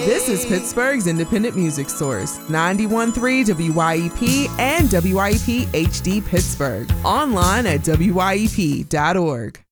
This is Pittsburgh's independent music source, 91.3 WYEP and WYEP HD Pittsburgh. Online at WYEP.org.